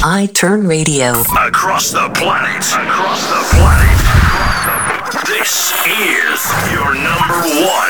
iTurn Radio. Across the planet. Across the planet. This is your number one